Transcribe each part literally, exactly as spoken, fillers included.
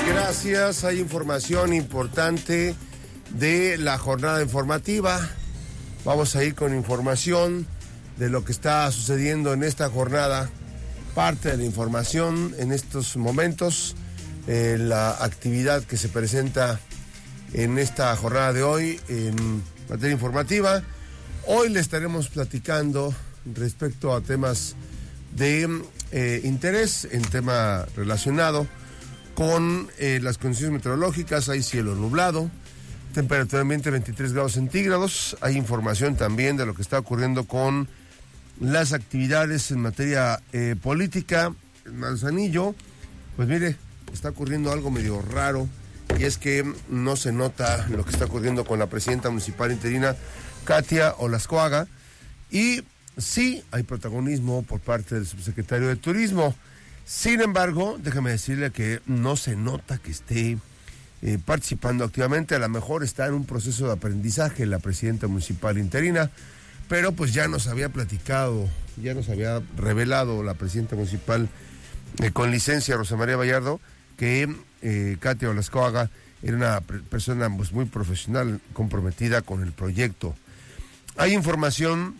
Gracias. Hay información importante de la jornada informativa. Vamos a ir con información de lo que está sucediendo en esta jornada. Parte de la información en estos momentos, eh, la actividad que se presenta en esta jornada de hoy en materia informativa. Hoy le estaremos platicando respecto a temas de eh, interés, en tema relacionado con eh, las condiciones meteorológicas. Hay cielo nublado, temperatura ambiente veintitrés grados centígrados. Hay información también de lo que está ocurriendo con las actividades en materia eh, política. En Manzanillo, pues mire, está ocurriendo algo medio raro, y es que no se nota lo que está ocurriendo con la presidenta municipal interina, Katia Olascoaga, y sí hay protagonismo por parte del subsecretario de Turismo. Sin embargo, déjame decirle que no se nota que esté eh, participando activamente. A lo mejor está en un proceso de aprendizaje la presidenta municipal interina, pero pues ya nos había platicado, ya nos había revelado la presidenta municipal eh, con licencia, Rosa María Bayardo, que eh, Katia Olascoaga era una persona pues, muy profesional, comprometida con el proyecto. Hay información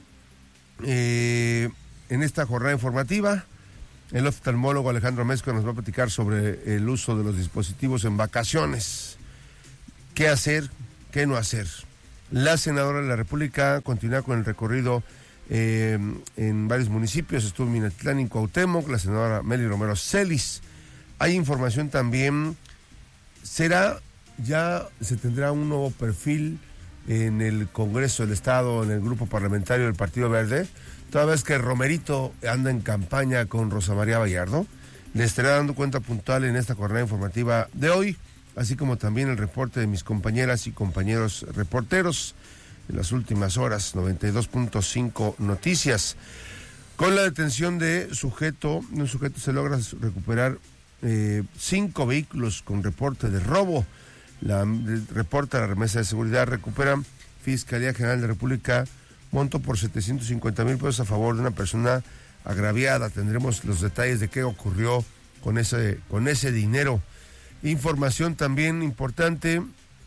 eh, en esta jornada informativa. El oftalmólogo Alejandro Mezco nos va a platicar sobre el uso de los dispositivos en vacaciones. ¿Qué hacer? ¿Qué no hacer? La senadora de la República continúa con el recorrido eh, en varios municipios. Estuvo en Minatitlán y Cuauhtémoc, la senadora Meli Romero Celis. Hay información también. ¿Será, ya se tendrá un nuevo perfil en el Congreso del Estado, en el grupo parlamentario del Partido Verde? Toda vez que Romerito anda en campaña con Rosa María Bayardo, le estaré dando cuenta puntual en esta jornada informativa de hoy, así como también el reporte de mis compañeras y compañeros reporteros en las últimas horas. Noventa y dos punto cinco Noticias. Con la detención de sujeto, un sujeto se logra recuperar eh, cinco vehículos con reporte de robo. La reporta la remesa de seguridad. Recupera Fiscalía General de la República monto por setecientos cincuenta mil pesos a favor de una persona agraviada. Tendremos los detalles de qué ocurrió con ese, con ese dinero. Información también importante,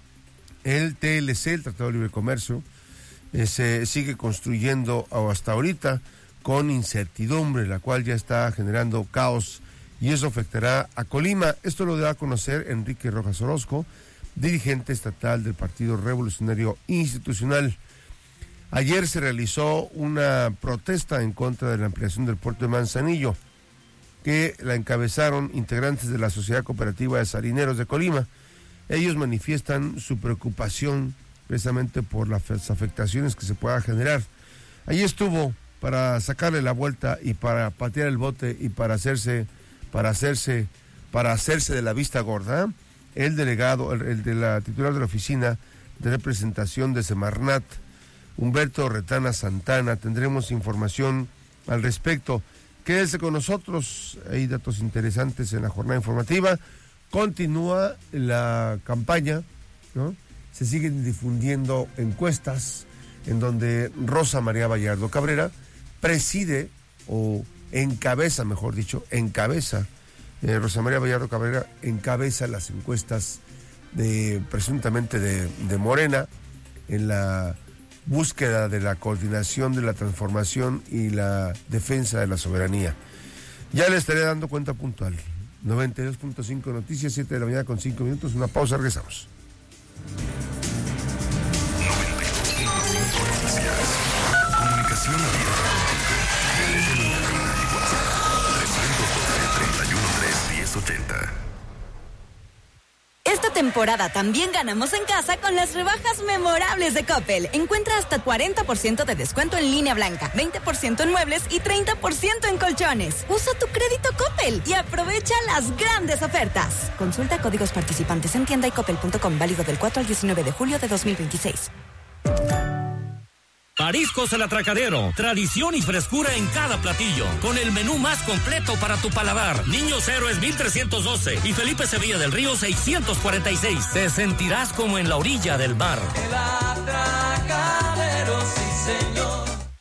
el T L C, el Tratado de Libre Comercio, eh, se sigue construyendo hasta ahorita con incertidumbre, la cual ya está generando caos, y eso afectará a Colima. Esto lo da a conocer Enrique Rojas Orozco, dirigente estatal del Partido Revolucionario Institucional. Ayer se realizó una protesta en contra de la ampliación del puerto de Manzanillo, que la encabezaron integrantes de la Sociedad Cooperativa de Salineros de Colima. Ellos manifiestan su preocupación precisamente por las afectaciones que se pueda generar. Allí estuvo para sacarle la vuelta y para patear el bote y para hacerse, para hacerse, para hacerse de la vista gorda, el delegado, el, el de la titular de la oficina de representación de Semarnat, Humberto Retana Santana. Tendremos información al respecto. Quédese con nosotros, hay datos interesantes en la jornada informativa. Continúa la campaña, ¿no? Se siguen difundiendo encuestas en donde Rosa María Bayardo Cabrera preside, o encabeza, mejor dicho, encabeza, eh, Rosa María Bayardo Cabrera encabeza las encuestas de presuntamente de, de Morena en la búsqueda de la coordinación de la transformación y la defensa de la soberanía. Ya le estaré dando cuenta puntual. noventa y dos punto cinco Noticias, siete de la mañana con cinco minutos. Una pausa, regresamos. noventa y dos punto cinco Noticias. Comunicación abierta. Teléfono y WhatsApp trescientos doce, treinta y uno, tres, diez, ochenta. Esta temporada también ganamos en casa con las rebajas memorables de Coppel. Encuentra hasta cuarenta por ciento de descuento en línea blanca, veinte por ciento en muebles y treinta por ciento en colchones. Usa tu crédito Coppel y aprovecha las grandes ofertas. Consulta códigos participantes en tienda y coppel punto com, válido del cuatro al diecinueve de julio de dos mil veintiséis. Mariscos El Atracadero, tradición y frescura en cada platillo, con el menú más completo para tu paladar. Niños Héroes mil trescientos doce y Felipe Sevilla del Río seiscientos cuarenta y seis. Te sentirás como en la orilla del mar. El Atracadero, sí señor.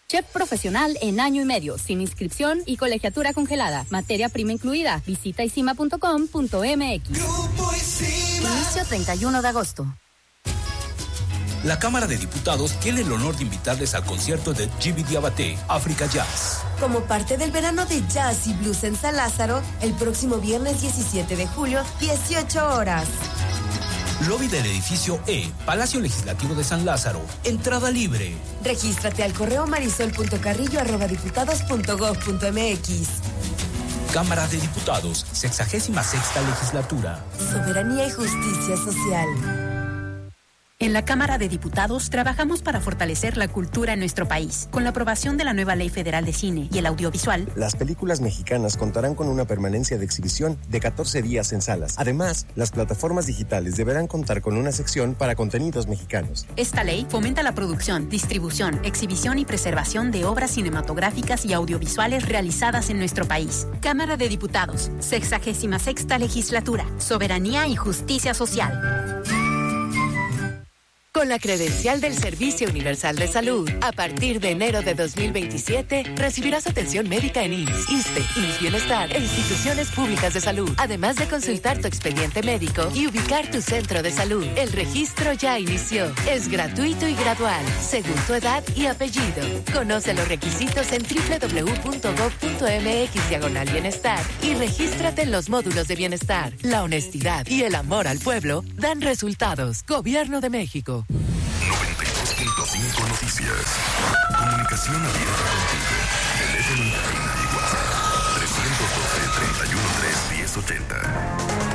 Chef profesional en año y medio, sin inscripción y colegiatura congelada. Materia prima incluida. Visita isima punto com punto m x. Inicio treinta y uno de agosto. La Cámara de Diputados tiene el honor de invitarles al concierto de G B Diabaté, África Jazz. Como parte del verano de jazz y blues en San Lázaro, el próximo viernes diecisiete de julio, dieciocho horas. Lobby del edificio E, Palacio Legislativo de San Lázaro. Entrada libre. Regístrate al correo marisol punto carrillo arroba diputados punto gov punto m x. Cámara de Diputados, sexagésima sexta legislatura. Soberanía y justicia social. En la Cámara de Diputados trabajamos para fortalecer la cultura en nuestro país. Con la aprobación de la nueva Ley Federal de Cine y el Audiovisual, las películas mexicanas contarán con una permanencia de exhibición de catorce días en salas. Además, las plataformas digitales deberán contar con una sección para contenidos mexicanos. Esta ley fomenta la producción, distribución, exhibición y preservación de obras cinematográficas y audiovisuales realizadas en nuestro país. Cámara de Diputados, sexagésima sexta legislatura. Soberanía y justicia social. Con la credencial del Servicio Universal de Salud, a partir de enero de dos mil veintisiete, recibirás atención médica en I M S S, ISSSTE, I M S S Bienestar e instituciones públicas de salud, además de consultar tu expediente médico y ubicar tu centro de salud. El registro ya inició. Es gratuito y gradual, según tu edad y apellido. Conoce los requisitos en doble u doble u doble u punto gov punto m x diagonal bienestar y regístrate en los módulos de bienestar. La honestidad y el amor al pueblo dan resultados. Gobierno de México. noventa y dos punto cinco Noticias. Comunicación abierta contigo. Teléfono en cabina y WhatsApp. trescientos doce, treinta y uno, tres, diez, ochenta.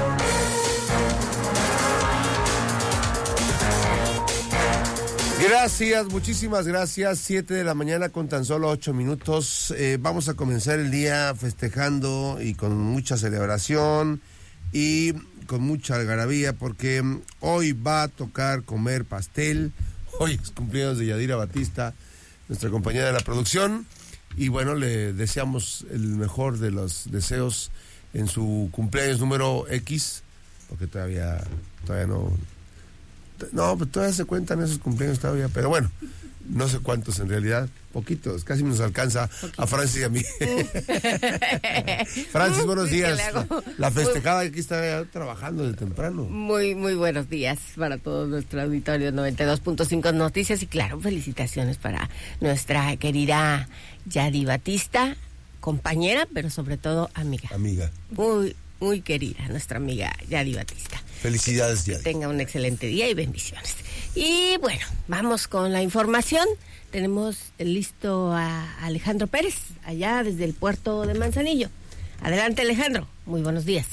Gracias, muchísimas gracias. Siete de la mañana con tan solo ocho minutos. Eh, vamos a comenzar el día festejando y con mucha celebración y con mucha algarabía porque hoy va a tocar comer pastel. Hoy es cumpleaños de Yadira Batista, nuestra compañera de la producción, y bueno, le deseamos el mejor de los deseos en su cumpleaños número X, porque todavía todavía no no, pues todavía se cuentan esos cumpleaños todavía, pero bueno, no sé cuántos en realidad, poquitos, casi nos alcanza Poquito. A Francis y a mí. Francis, buenos días. La festejada aquí está trabajando de temprano. Muy, muy buenos días para todo nuestro auditorio noventa y dos punto cinco Noticias y claro, felicitaciones para nuestra querida Yadi Batista, compañera, pero sobre todo amiga. Amiga. Muy, muy querida, nuestra amiga Yadi Batista. Felicidades, Yadi. Que tenga un excelente día y bendiciones. Y bueno, vamos con la información. Tenemos listo a Alejandro Pérez, allá desde el puerto de Manzanillo. Adelante, Alejandro. Muy buenos días.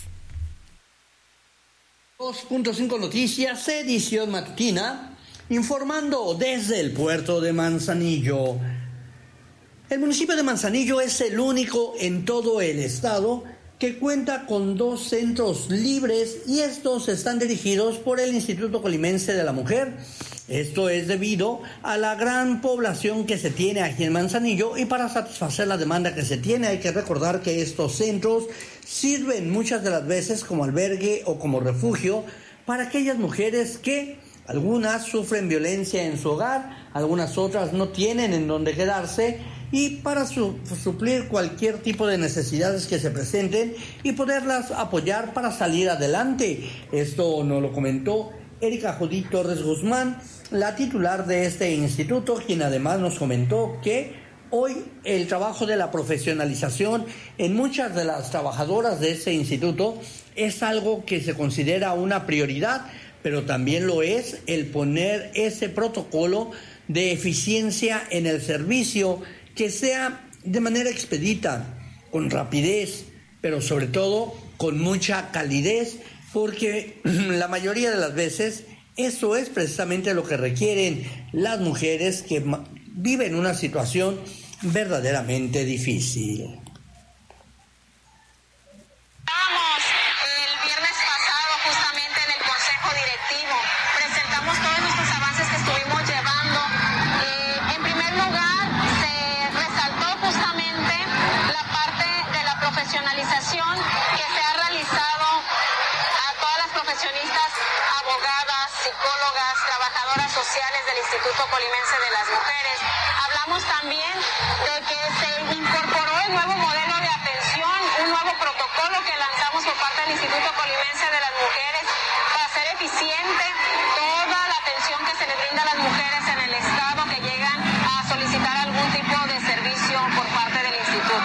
dos punto cinco Noticias, edición matutina, informando desde el puerto de Manzanillo. El municipio de Manzanillo es el único en todo el estado que cuenta con dos centros libres y estos están dirigidos por el Instituto Colimense de la Mujer. Esto es debido a la gran población que se tiene aquí en Manzanillo y para satisfacer la demanda que se tiene hay que recordar que estos centros sirven muchas de las veces como albergue o como refugio para aquellas mujeres que algunas sufren violencia en su hogar, algunas otras no tienen en dónde quedarse y para su, suplir cualquier tipo de necesidades que se presenten y poderlas apoyar para salir adelante. Esto nos lo comentó Erika Judith Torres Guzmán, la titular de este instituto, quien además nos comentó que hoy el trabajo de la profesionalización en muchas de las trabajadoras de este instituto es algo que se considera una prioridad, pero también lo es el poner ese protocolo de eficiencia en el servicio que sea de manera expedita, con rapidez, pero sobre todo con mucha calidez, porque la mayoría de las veces eso es precisamente lo que requieren las mujeres que viven una situación verdaderamente difícil. Que se ha realizado a todas las profesionistas, abogadas, psicólogas, trabajadoras sociales del Instituto Colimense de las Mujeres. Hablamos también de que se incorporó el nuevo modelo de atención, un nuevo protocolo que lanzamos por parte del Instituto Colimense de las Mujeres para hacer eficiente toda la atención que se le brinda a las mujeres en el estado que llegan a solicitar algún tipo de servicio por parte del instituto.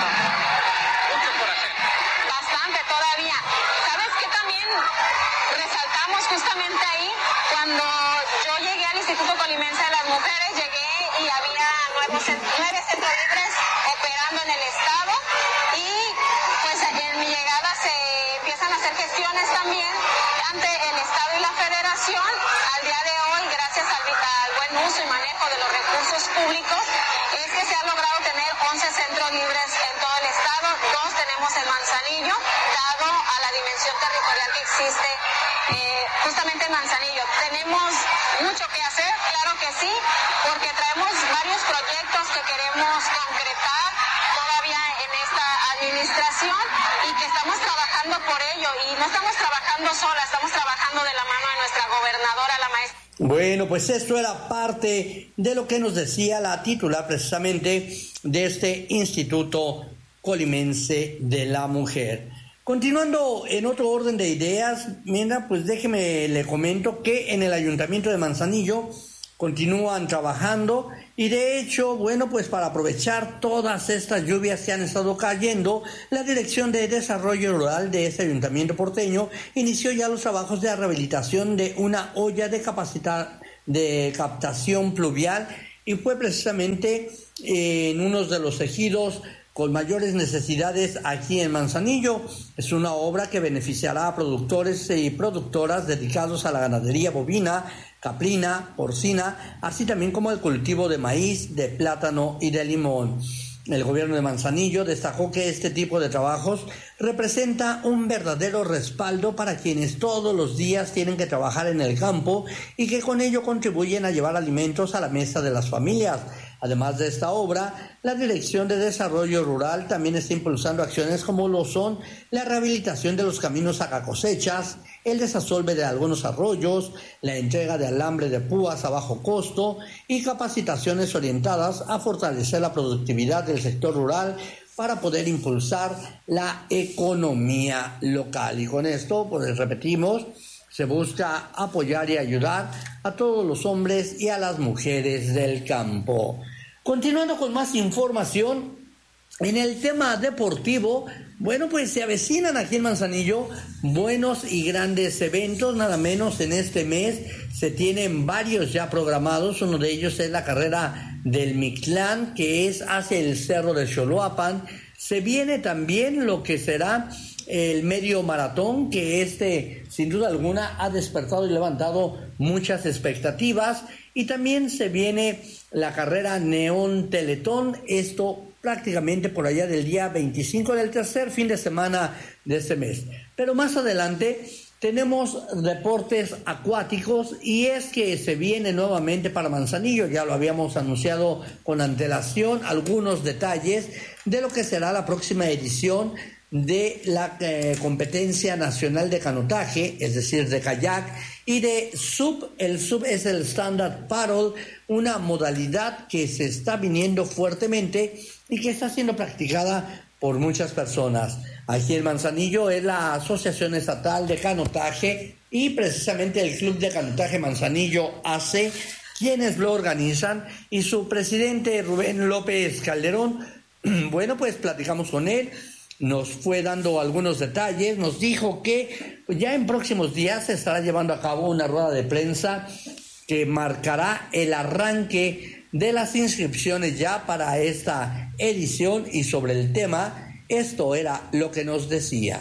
Mucho por hacer. Bastante todavía. ¿Sabes qué también resaltamos justamente ahí? Cuando yo llegué al Instituto Colimense de las Mujeres, llegué y había nuevos, nueve centros libres operando en el estado y pues en mi llegada se empiezan a hacer gestiones también ante el estado y la federación. Al día de hoy, gracias al, al buen uso y manejo de los recursos públicos, es que se ha logrado tener once centros libres en todo el estado. Dos tenemos en Manzanillo, dado a la dimensión territorial que existe eh, justamente en Manzanillo. Tenemos mucho que hacer, claro que sí, porque traemos varios proyectos que queremos concretar todavía en esta administración y que estamos trabajando por ello. Y no estamos trabajando sola, estamos trabajando de la mano de nuestra gobernadora, la maestra. Bueno, pues esto era parte de lo que nos decía la titular precisamente de este Instituto Colimense de la Mujer. Continuando en otro orden de ideas, mira, pues déjeme le comento que en el Ayuntamiento de Manzanillo continúan trabajando y de hecho, bueno, pues para aprovechar todas estas lluvias que han estado cayendo, la Dirección de Desarrollo Rural de este ayuntamiento porteño inició ya los trabajos de rehabilitación de una olla de capacitar de captación pluvial y fue precisamente en uno de los ejidos con mayores necesidades aquí en Manzanillo. Es una obra que beneficiará a productores y productoras dedicados a la ganadería bovina, caprina, porcina, así también como el cultivo de maíz, de plátano y de limón. El gobierno de Manzanillo destacó que este tipo de trabajos representa un verdadero respaldo para quienes todos los días tienen que trabajar en el campo y que con ello contribuyen a llevar alimentos a la mesa de las familias. Además de esta obra, la Dirección de Desarrollo Rural también está impulsando acciones como lo son la rehabilitación de los caminos a cosechas, el desasolve de algunos arroyos, la entrega de alambre de púas a bajo costo y capacitaciones orientadas a fortalecer la productividad del sector rural para poder impulsar la economía local. Y con esto, pues repetimos, se busca apoyar y ayudar a todos los hombres y a las mujeres del campo. Continuando con más información, en el tema deportivo, bueno, pues se avecinan aquí en Manzanillo buenos y grandes eventos, nada menos en este mes se tienen varios ya programados. Uno de ellos es la carrera del Mictlán, que es hacia el Cerro de Xoloapan. Se viene también lo que será el medio maratón, que este sin duda alguna ha despertado y levantado muchas expectativas, y también se viene la carrera Neón Teletón, esto prácticamente por allá del día veinticinco del tercer fin de semana de este mes. Pero más adelante tenemos deportes acuáticos y es que se viene nuevamente para Manzanillo, ya lo habíamos anunciado con antelación, algunos detalles de lo que será la próxima edición de la eh, competencia nacional de canotaje, es decir, de kayak, y de sub. El sub es el stand-up paddle, una modalidad que se está viniendo fuertemente y que está siendo practicada por muchas personas. Aquí en Manzanillo es la Asociación Estatal de Canotaje y precisamente el Club de Canotaje Manzanillo A C quienes lo organizan, y su presidente Rubén López Calderón, bueno, pues platicamos con él, nos fue dando algunos detalles, nos dijo que ya en próximos días se estará llevando a cabo una rueda de prensa que marcará el arranque de las inscripciones ya para esta edición, y sobre el tema, esto era lo que nos decía.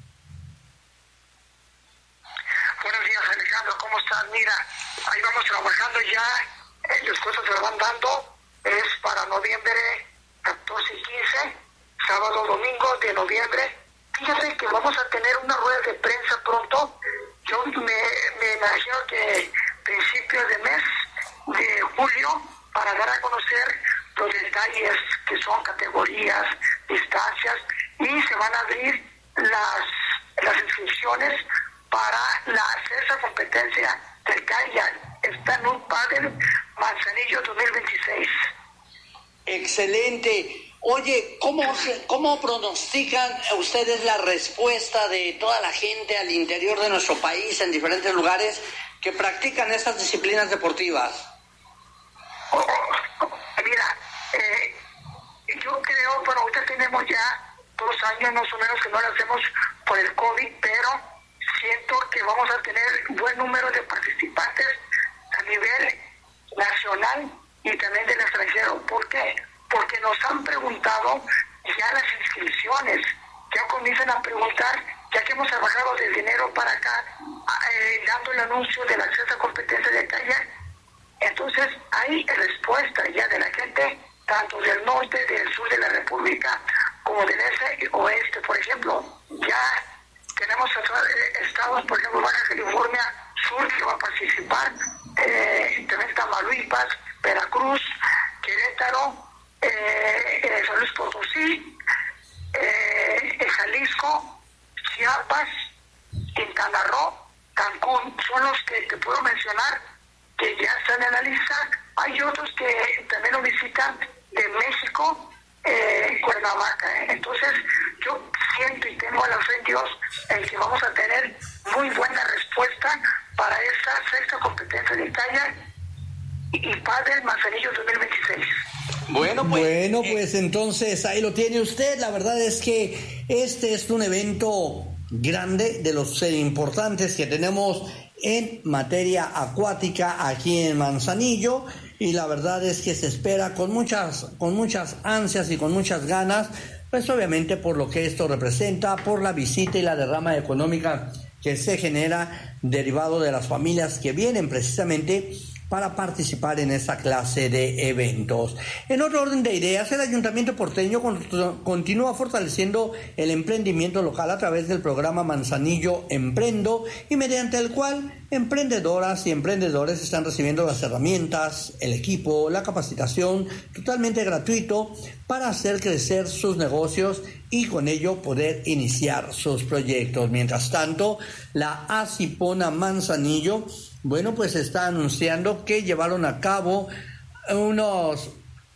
Buenos días, Alejandro, ¿cómo estás? Mira, ahí vamos trabajando ya, las cosas se van dando, es para noviembre catorce y quince, sábado, domingo de noviembre. Fíjate que vamos a tener una rueda de prensa pronto. Yo me, me imagino que principios de mes de julio, para dar a conocer los detalles que son categorías, distancias, y se van a abrir las, las inscripciones para la sexta competencia del Kayak. Está en un Padel Manzanillo dos mil veintiséis. Excelente. Oye, ¿cómo, se, ¿cómo pronostican ustedes la respuesta de toda la gente al interior de nuestro país, en diferentes lugares, que practican estas disciplinas deportivas? Oh, oh, oh, mira, eh, yo creo, bueno, ahorita tenemos ya dos años más o menos que no lo hacemos por el COVID, pero siento que vamos a tener buen número de participantes a nivel nacional y también del extranjero. ¿Por qué? Porque nos han preguntado ya las inscripciones, ya comienzan a preguntar, ya que hemos trabajado desde enero para acá, eh, dando el anuncio del acceso a competencia de kayak. Entonces hay respuesta ya de la gente, tanto del norte, del sur de la República, como del este y oeste. Por ejemplo, ya tenemos estados, por ejemplo, Baja California Sur, que va a participar, eh, también Tamaulipas, Veracruz, Querétaro, eh, San Luis Potosí, eh, Jalisco, Chiapas, Quintana Roo, Cancún. Son los que te puedo mencionar que ya están en la lista. Hay otros que también lo visitan de México, eh, Cuernavaca. ¿eh? Entonces yo siento y tengo la fe en Dios en que vamos a tener muy buena respuesta para esta sexta competencia de kayak y Padel Manzanillo dos mil veintiséis. Bueno, pues, bueno, pues eh, entonces ahí lo tiene usted. La verdad es que este es un evento grande, de los eh, importantes que tenemos en materia acuática aquí en Manzanillo, y la verdad es que se espera con muchas, con muchas ansias y con muchas ganas, pues obviamente por lo que esto representa, por la visita y la derrama económica que se genera derivado de las familias que vienen precisamente para participar en esta clase de eventos. En otro orden de ideas, el Ayuntamiento porteño continúa fortaleciendo el emprendimiento local a través del programa Manzanillo Emprendo, y mediante el cual emprendedoras y emprendedores están recibiendo las herramientas, el equipo, la capacitación totalmente gratuito para hacer crecer sus negocios y con ello poder iniciar sus proyectos. Mientras tanto, la Acipona Manzanillo, bueno, pues está anunciando que llevaron a cabo unos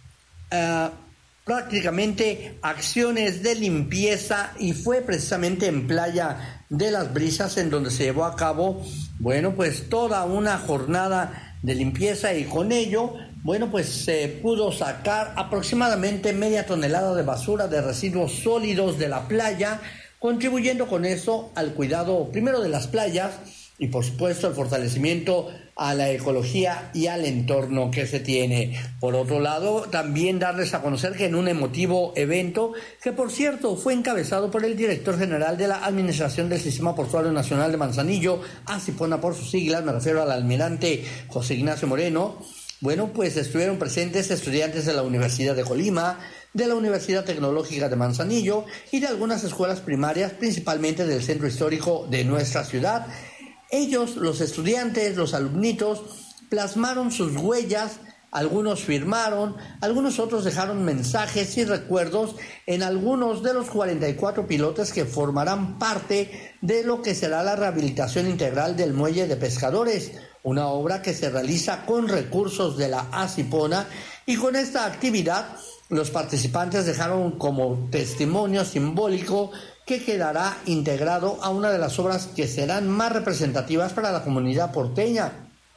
uh, prácticamente acciones de limpieza, y fue precisamente en Playa de las Brisas en donde se llevó a cabo, bueno, pues toda una jornada de limpieza, y con ello, bueno, pues se pudo sacar aproximadamente media tonelada de basura, de residuos sólidos de la playa, contribuyendo con eso al cuidado primero de las playas y por supuesto el fortalecimiento a la ecología y al entorno que se tiene. Por otro lado, también darles a conocer que en un emotivo evento, que por cierto fue encabezado por el director general de la Administración del Sistema Portuario Nacional de Manzanillo, Acipona por sus siglas, me refiero al almirante José Ignacio Moreno, bueno, pues estuvieron presentes estudiantes de la Universidad de Colima, de la Universidad Tecnológica de Manzanillo y de algunas escuelas primarias, principalmente del centro histórico de nuestra ciudad. Ellos, los estudiantes, los alumnitos, plasmaron sus huellas, algunos firmaron, algunos otros dejaron mensajes y recuerdos en algunos de los cuarenta y cuatro pilotes que formarán parte de lo que será la rehabilitación integral del Muelle de Pescadores, una obra que se realiza con recursos de la Acipona, y con esta actividad los participantes dejaron como testimonio simbólico que quedará integrado a una de las obras que serán más representativas para la comunidad porteña.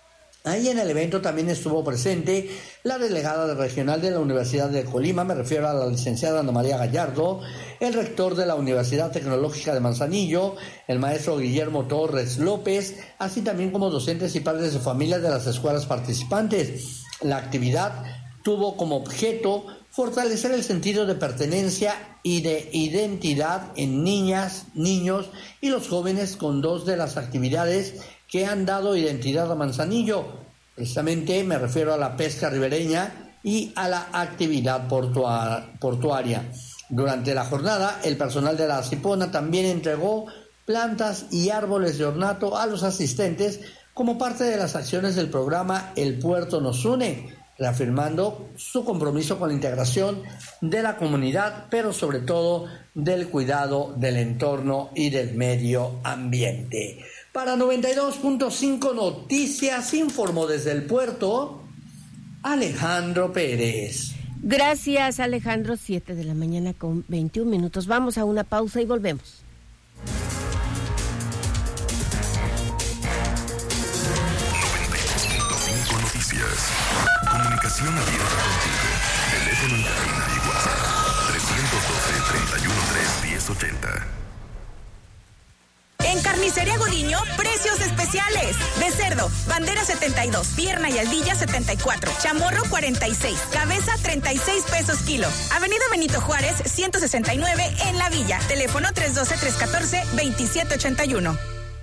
Ahí en el evento también estuvo presente la delegada regional de la Universidad de Colima, me refiero a la licenciada Ana María Gallardo, el rector de la Universidad Tecnológica de Manzanillo, el maestro Guillermo Torres López, así también como docentes y padres de familias de las escuelas participantes. La actividad tuvo como objeto fortalecer el sentido de pertenencia y de identidad en niñas, niños y los jóvenes, con dos de las actividades que han dado identidad a Manzanillo. Precisamente me refiero a la pesca ribereña y a la actividad portuaria. Durante la jornada, el personal de la Acipona también entregó plantas y árboles de ornato a los asistentes como parte de las acciones del programa El Puerto Nos Une, reafirmando su compromiso con la integración de la comunidad, pero sobre todo del cuidado del entorno y del medio ambiente. Para noventa y dos punto cinco Noticias, informó desde el puerto Alejandro Pérez. Gracias, Alejandro. Siete de la mañana con veintiún minutos. Vamos a una pausa y volvemos. Noticias. Comunicación abierta contigo. Teléfono en cabina y WhatsApp. trescientos doce, treinta y uno, tres, diez, ochenta. En Carnicería Gudiño, precios especiales. De cerdo, bandera setenta y dos, pierna y aldilla setenta y cuatro, chamorro cuarenta y seis, cabeza treinta y seis pesos kilo. Avenida Benito Juárez, ciento sesenta y nueve en La Villa. Teléfono tres uno dos, tres uno cuatro, dos siete ocho uno.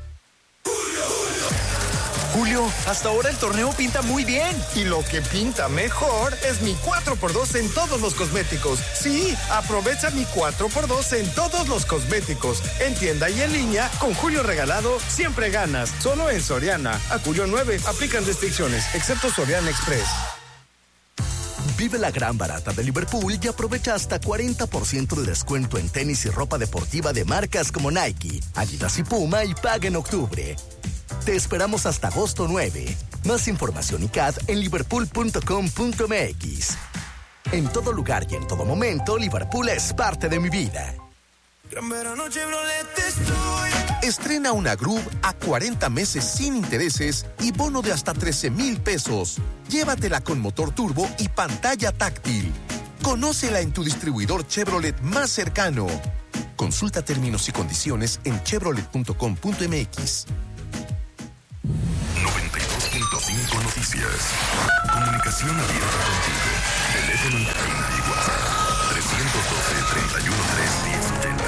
Julio, hasta ahora el torneo pinta muy bien. Y lo que pinta mejor es mi cuatro por dos en todos los cosméticos. Sí, aprovecha mi cuatro por dos en todos los cosméticos. En tienda y en línea, con Julio regalado, siempre ganas. Solo en Soriana. A Julio nueve, aplican restricciones, excepto Soriana Express. Vive la gran barata de Liverpool y aprovecha hasta cuarenta por ciento de descuento en tenis y ropa deportiva de marcas como Nike, Adidas y Puma y paga en octubre. Te esperamos hasta agosto nueve. Más información y C A D en liverpool punto com punto m x. En todo lugar y en todo momento, Liverpool es parte de mi vida. Gran verano Chevrolet estoy. Estrena una Groove a cuarenta meses sin intereses y bono de hasta trece mil pesos. Llévatela con motor turbo y pantalla táctil. Conócela en tu distribuidor Chevrolet más cercano. Consulta términos y condiciones en chevrolet punto com punto m x. noventa y dos punto cinco Noticias. Comunicación abierta contigo. Teléfono en cabina y WhatsApp. trescientos doce, treinta y uno, tres, diez, ochenta.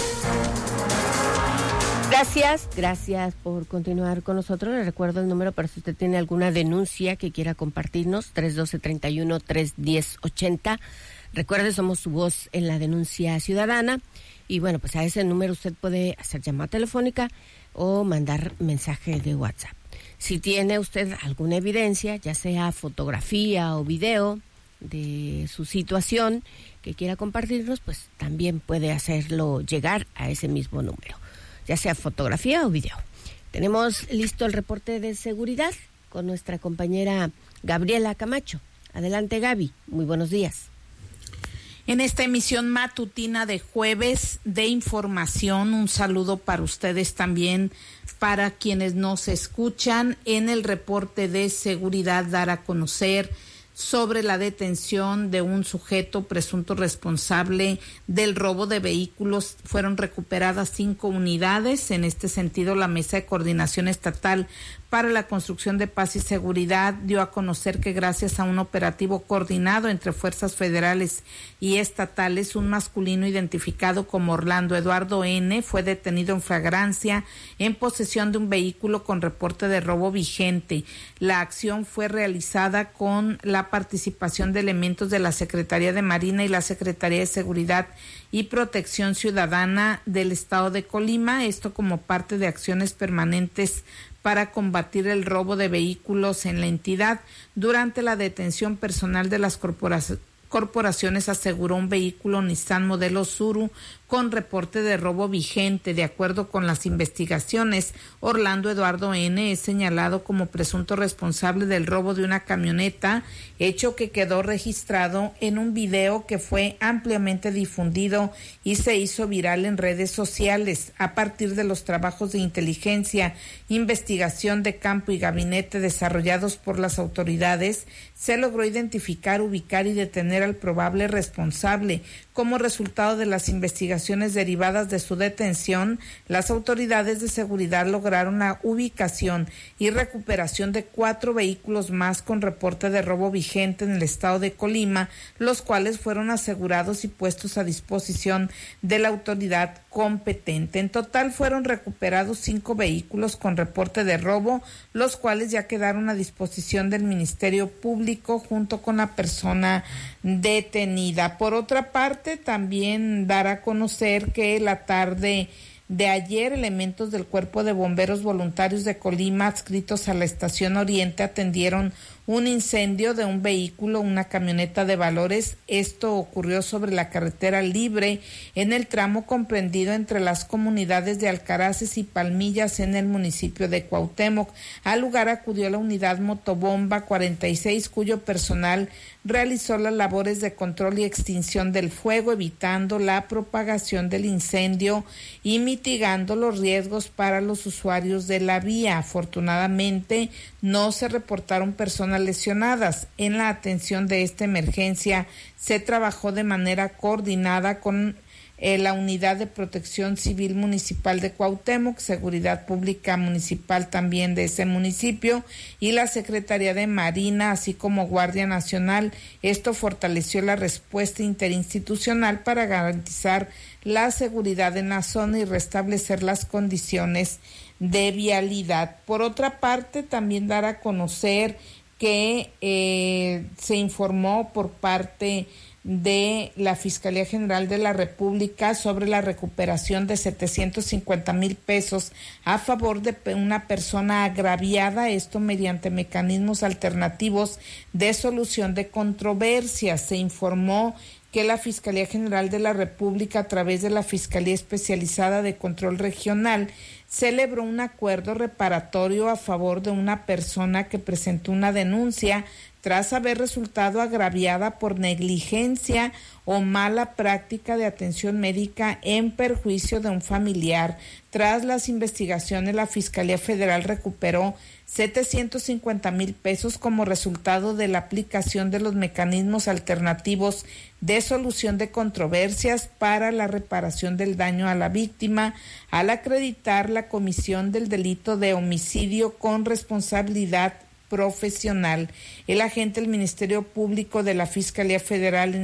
Gracias, gracias por continuar con nosotros. Le recuerdo el número para si usted tiene alguna denuncia que quiera compartirnos, tres uno dos, treinta y uno, tres, diez, ochenta. Recuerde, somos su voz en la denuncia ciudadana. Y bueno, pues a ese número usted puede hacer llamada telefónica o mandar mensaje de WhatsApp. Si tiene usted alguna evidencia, ya sea fotografía o video de su situación que quiera compartirnos, pues también puede hacerlo llegar a ese mismo número, ya sea fotografía o video. Tenemos listo el reporte de seguridad con nuestra compañera Gabriela Camacho. Adelante, Gaby. Muy buenos días. En esta emisión matutina de jueves de información, un saludo para ustedes también, para quienes nos escuchan. En el reporte de seguridad, dar a conocer sobre la detención de un sujeto presunto responsable del robo de vehículos. Fueron recuperadas cinco unidades. En este sentido, la Mesa de Coordinación Estatal para la Construcción de Paz y Seguridad dio a conocer que gracias a un operativo coordinado entre fuerzas federales y estatales, un masculino identificado como Orlando Eduardo N. fue detenido en flagrancia en posesión de un vehículo con reporte de robo vigente. La acción fue realizada con la participación de elementos de la Secretaría de Marina y la Secretaría de Seguridad y Protección Ciudadana del Estado de Colima, esto como parte de acciones permanentes para combatir el robo de vehículos en la entidad. Durante la detención, personal de las corporaciones corporaciones aseguró un vehículo Nissan modelo Tsuru con reporte de robo vigente. De acuerdo con las investigaciones, Orlando Eduardo N. es señalado como presunto responsable del robo de una camioneta, hecho que quedó registrado en un video que fue ampliamente difundido y se hizo viral en redes sociales. A partir de los trabajos de inteligencia, investigación de campo y gabinete desarrollados por las autoridades, se logró identificar, ubicar y detener al probable responsable. Como resultado de las investigaciones derivadas de su detención, las autoridades de seguridad lograron la ubicación y recuperación de cuatro vehículos más con reporte de robo vigente en el estado de Colima, los cuales fueron asegurados y puestos a disposición de la autoridad competente. En total fueron recuperados cinco vehículos con reporte de robo, los cuales ya quedaron a disposición del Ministerio Público junto con la persona detenida. Por otra parte, también dar a conocer que la tarde de ayer, elementos del Cuerpo de Bomberos Voluntarios de Colima, adscritos a la Estación Oriente, atendieron un incendio de un vehículo, una camioneta de valores. Esto ocurrió sobre la carretera libre en el tramo comprendido entre las comunidades de Alcaraces y Palmillas en el municipio de Cuauhtémoc. Al lugar acudió la unidad motobomba cuarenta y seis, cuyo personal realizó las labores de control y extinción del fuego, evitando la propagación del incendio y mitigando los riesgos para los usuarios de la vía. Afortunadamente, no se reportaron personas lesionadas. En la atención de esta emergencia se trabajó de manera coordinada con eh, la Unidad de Protección Civil Municipal de Cuauhtémoc, Seguridad Pública Municipal también de ese municipio y la Secretaría de Marina, así como Guardia Nacional. Esto fortaleció la respuesta interinstitucional para garantizar la seguridad en la zona y restablecer las condiciones de vialidad. Por otra parte, también dar a conocer que eh, se informó por parte de la Fiscalía General de la República sobre la recuperación de setecientos cincuenta mil pesos a favor de una persona agraviada, esto mediante mecanismos alternativos de solución de controversias. Se informó que la Fiscalía General de la República, a través de la Fiscalía Especializada de Control Regional, celebró un acuerdo reparatorio a favor de una persona que presentó una denuncia tras haber resultado agraviada por negligencia o mala práctica de atención médica en perjuicio de un familiar. Tras las investigaciones, la Fiscalía Federal recuperó setecientos cincuenta mil pesos como resultado de la aplicación de los mecanismos alternativos de solución de controversias para la reparación del daño a la víctima, al acreditar la comisión del delito de homicidio con responsabilidad profesional. El agente del Ministerio Público de la Fiscalía Federal en